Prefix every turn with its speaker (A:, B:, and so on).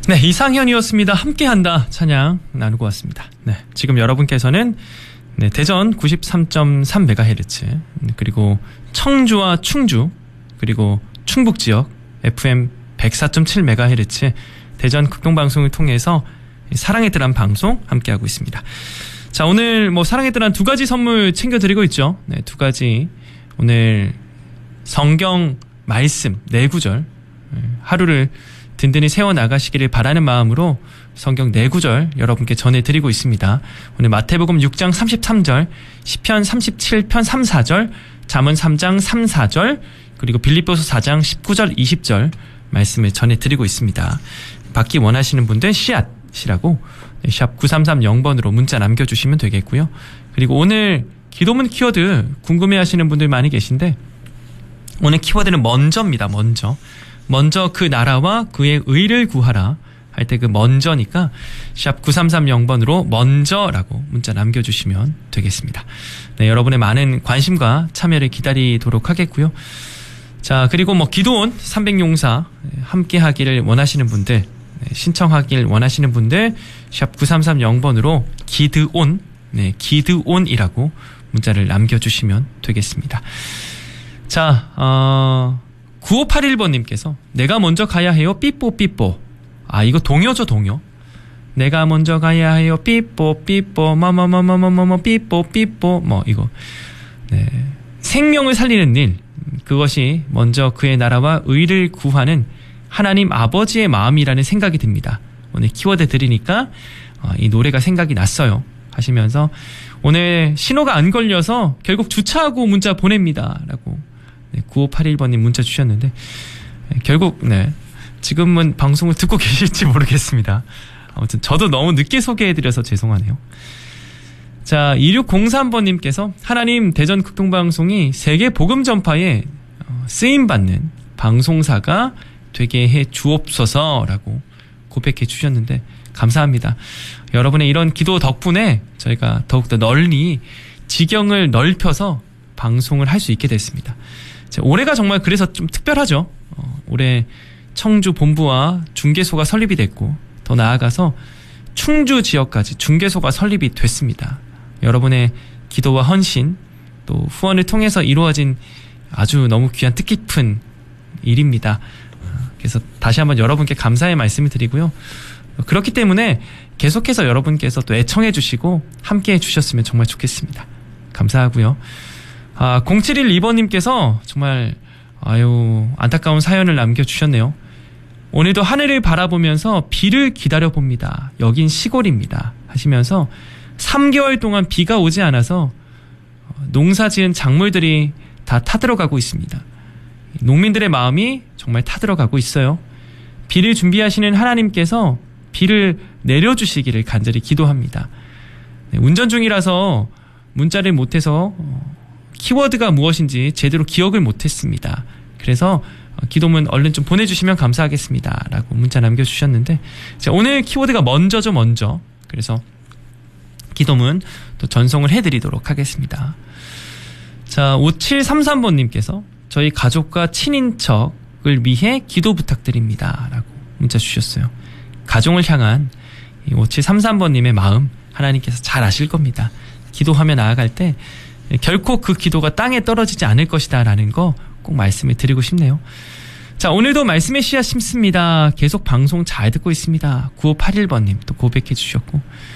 A: 네, 이상현이었습니다. 함께한다 찬양 나누고 왔습니다. 네, 지금 여러분께서는 대전 93.3MHz 그리고 청주와 충주 그리고 충북 지역 FM 104.7MHz 대전 극동방송을 통해서 사랑의 뜰한 방송 함께하고 있습니다. 자, 오늘 사랑의 뜰한 두 가지 선물 챙겨드리고 있죠. 네, 두 가지. 오늘 성경 말씀 4구절 하루를 든든히 세워나가시기를 바라는 마음으로 성경 4구절 여러분께 전해드리고 있습니다. 오늘 마태복음 6장 33절, 시편 37편 3, 4절, 잠언 3장 3, 4절, 그리고 빌립보서 4장 19절, 20절 말씀을 전해드리고 있습니다. 받기 원하시는 분들 씨앗이라고 샵 9330번으로 문자 남겨주시면 되겠고요. 그리고 오늘 기도문 키워드 궁금해하시는 분들 많이 계신데 오늘 키워드는 먼저입니다. 먼저 그 나라와 그의 의를 구하라 할 때 그 먼저니까 샵 9330번으로 먼저라고 문자 남겨주시면 되겠습니다. 네, 여러분의 많은 관심과 참여를 기다리도록 하겠고요. 자, 그리고 기도원 300용사 함께 하기를 원하시는 분들, 신청하길 원하시는 분들 샵 9330번으로 기드온, 기드온이라고 문자를 남겨주시면 되겠습니다. 자, 9581번님께서 내가 먼저 가야 해요. 삐뽀. 아, 이거 동요죠, 동요. 내가 먼저 가야 해요. 삐뽀. 삐뽀. 이거. 네. 생명을 살리는 일. 그것이 먼저 그의 나라와 의를 구하는 하나님 아버지의 마음이라는 생각이 듭니다. 오늘 키워드 드리니까 이 노래가 생각이 났어요. 하시면서 오늘 신호가 안 걸려서 결국 주차하고 문자 보냅니다. 라고 9581번님 문자 주셨는데 결국 지금은 방송을 듣고 계실지 모르겠습니다. 아무튼 저도 너무 늦게 소개해드려서 죄송하네요. 자, 2603번님께서 하나님 대전 극동방송이 세계 복음 전파에 쓰임받는 방송사가 되게 해 주옵소서라고 고백해 주셨는데 감사합니다. 여러분의 이런 기도 덕분에 저희가 더욱더 널리 지경을 넓혀서 방송을 할 수 있게 됐습니다. 자, 올해가 정말 그래서 좀 특별하죠. 올해 청주 본부와 중개소가 설립이 됐고 더 나아가서 충주 지역까지 중개소가 설립이 됐습니다. 여러분의 기도와 헌신 또 후원을 통해서 이루어진 아주 너무 귀한 뜻깊은 일입니다. 그래서 다시 한번 여러분께 감사의 말씀을 드리고요. 그렇기 때문에 계속해서 여러분께서 또 애청해 주시고 함께해 주셨으면 정말 좋겠습니다. 감사하고요. 0712번님께서 정말 안타까운 사연을 남겨주셨네요. 오늘도 하늘을 바라보면서 비를 기다려봅니다. 여긴 시골입니다. 하시면서 3개월 동안 비가 오지 않아서 농사지은 작물들이 다 타들어가고 있습니다. 농민들의 마음이 정말 타들어가고 있어요. 비를 준비하시는 하나님께서 비를 내려주시기를 간절히 기도합니다. 운전 중이라서 문자를 못해서 키워드가 무엇인지 제대로 기억을 못했습니다. 그래서 기도문 얼른 좀 보내주시면 감사하겠습니다. 라고 문자 남겨주셨는데 자, 오늘 키워드가 먼저죠, 먼저. 그래서 기도문 또 전송을 해드리도록 하겠습니다. 자, 5733번님께서 저희 가족과 친인척을 위해 기도 부탁드립니다. 라고 문자 주셨어요. 가정을 향한 5733번님의 마음 하나님께서 잘 아실 겁니다. 기도하며 나아갈 때 결코 그 기도가 땅에 떨어지지 않을 것이다 라는 거 꼭 말씀을 드리고 싶네요. 자, 오늘도 말씀의 씨앗 심습니다. 계속 방송 잘 듣고 있습니다. 9581번님 또 고백해 주셨고